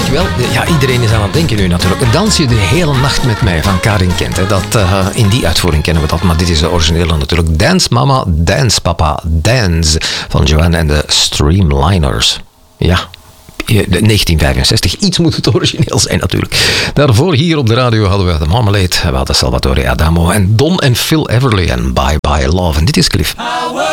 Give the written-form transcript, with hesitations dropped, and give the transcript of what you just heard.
Wel, ja, iedereen is aan het denken nu natuurlijk. Dans je de hele nacht met mij van Karin Kent. Hè. In die uitvoering kennen we dat, maar dit is de originele natuurlijk. Dance Mama, Dance Papa, Dance van Joanne en de Streamliners. Ja, 1965. Iets moet het origineel zijn natuurlijk. Daarvoor hier op de radio hadden we de Marmalade, we hadden Salvatore Adamo en Don en Phil Everly en Bye Bye Love. En dit is Cliff.